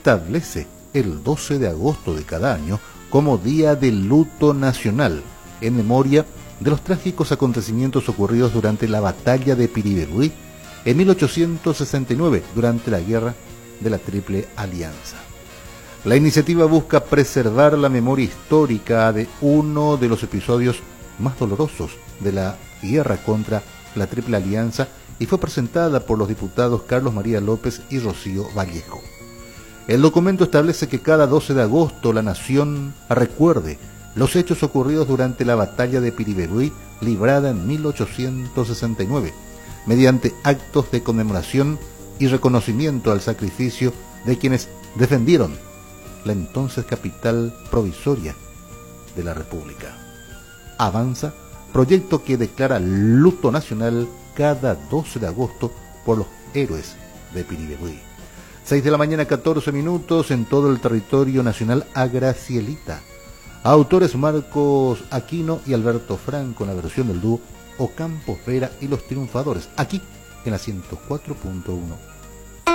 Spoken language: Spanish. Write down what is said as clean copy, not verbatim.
establece el 12 de agosto de cada año como Día de Luto Nacional, en memoria de los trágicos acontecimientos ocurridos durante la batalla de Piribebuy en 1869, durante la Guerra de la Triple Alianza. La iniciativa busca preservar la memoria histórica de uno de los episodios más dolorosos de la guerra contra la Triple Alianza y fue presentada por los diputados Carlos María López y Rocío Vallejo. El documento establece que cada 12 de agosto la nación recuerde los hechos ocurridos durante la batalla de Piribebuy, librada en 1869, mediante actos de conmemoración y reconocimiento al sacrificio de quienes defendieron la entonces capital provisoria de la República. Avanza, proyecto que declara luto nacional cada 12 de agosto por los héroes de Piribebuy. 6 de la mañana, 14 minutos, en todo el territorio nacional a Gracielita. Autores Marcos Aquino y Alberto Franco, en la versión del dúo Ocampo Vera y los Triunfadores, aquí en la 104.1.